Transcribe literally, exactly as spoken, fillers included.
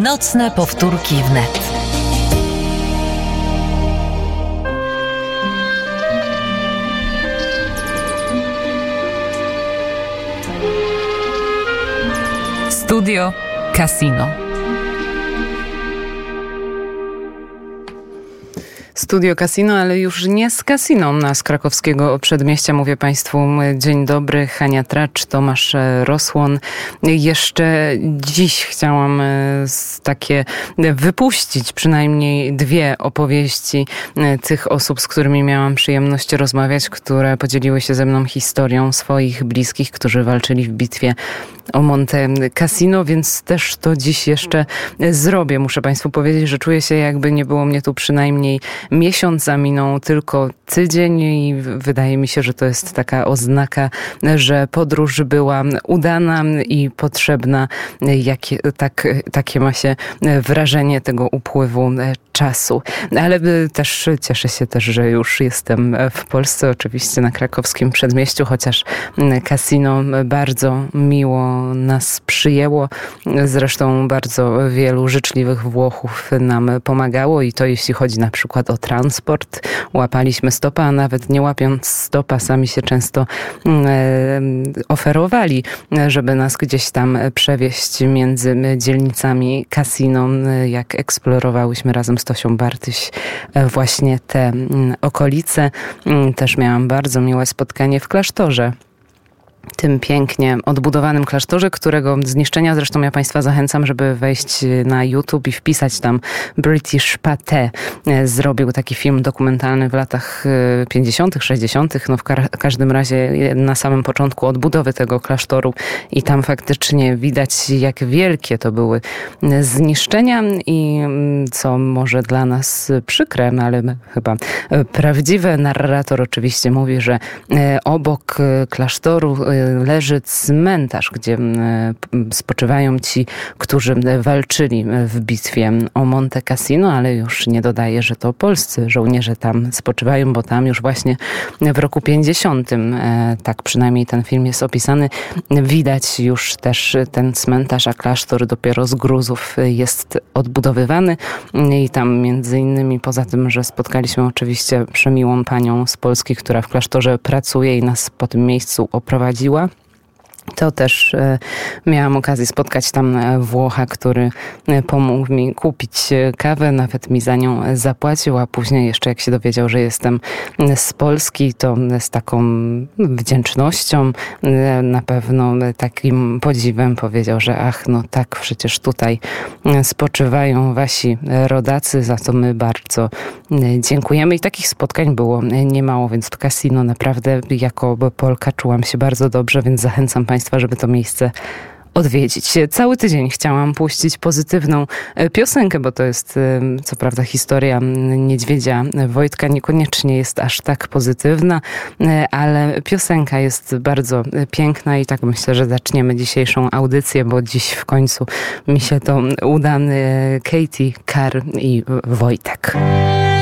Nocne powtórki wnet. Studio Casino. Studio Casino, ale już nie z Casino z krakowskiego przedmieścia. Mówię Państwu dzień dobry. Hania Tracz, Tomasz Rosłon. Jeszcze dziś chciałam takie wypuścić przynajmniej dwie opowieści tych osób, z którymi miałam przyjemność rozmawiać, które podzieliły się ze mną historią swoich bliskich, którzy walczyli w bitwie o Monte Cassino, więc też to dziś jeszcze zrobię. Muszę Państwu powiedzieć, że czuję się, jakby nie było mnie tu przynajmniej miesiąc, a minął tylko tydzień i wydaje mi się, że to jest taka oznaka, że podróż była udana i potrzebna. Jakie, tak, takie ma się wrażenie tego upływu czasu. Ale też cieszę się też, że już jestem w Polsce, oczywiście na krakowskim przedmieściu, chociaż Casino bardzo miło nas przyjęło. Zresztą bardzo wielu życzliwych Włochów nam pomagało i to jeśli chodzi na przykład o transport. Łapaliśmy stopa, a nawet nie łapiąc stopa, sami się często e, oferowali, żeby nas gdzieś tam przewieźć między dzielnicami Casino, jak eksplorowałyśmy razem z Tosią Bartyś właśnie te okolice. Też miałam bardzo miłe spotkanie w klasztorze. Tym pięknie odbudowanym klasztorze, którego zniszczenia zresztą ja Państwa zachęcam, żeby wejść na YouTube i wpisać tam British Pate. Zrobił taki film dokumentalny w latach pięćdziesiątych, sześćdziesiątych. No w ka- każdym razie na samym początku odbudowy tego klasztoru i tam faktycznie widać, jak wielkie to były zniszczenia i co może dla nas przykre, ale chyba prawdziwe. Narrator oczywiście mówi, że obok klasztoru leży cmentarz, gdzie spoczywają ci, którzy walczyli w bitwie o Monte Cassino, ale już nie dodaje, że to polscy żołnierze tam spoczywają, bo tam już właśnie w roku pięćdziesiątym, tak przynajmniej ten film jest opisany, widać już też ten cmentarz, a klasztor dopiero z gruzów jest odbudowywany i tam między innymi poza tym, że spotkaliśmy oczywiście przemiłą panią z Polski, która w klasztorze pracuje i nas po tym miejscu oprowadziła, to też e, miałam okazję spotkać tam Włocha, który pomógł mi kupić kawę, nawet mi za nią zapłacił, a później jeszcze jak się dowiedział, że jestem z Polski, to z taką wdzięcznością, e, na pewno takim podziwem powiedział, że ach, no tak, przecież tutaj spoczywają wasi rodacy, za co my bardzo dziękujemy. I takich spotkań było niemało, więc w Casino naprawdę jako Polka czułam się bardzo dobrze, więc zachęcam Państwa, żeby to miejsce odwiedzić. Cały tydzień chciałam puścić pozytywną piosenkę, bo to jest co prawda historia niedźwiedzia Wojtka, niekoniecznie jest aż tak pozytywna, ale piosenka jest bardzo piękna i tak myślę, że zaczniemy dzisiejszą audycję, bo dziś w końcu mi się to uda. Katie, Carr i Wojtek.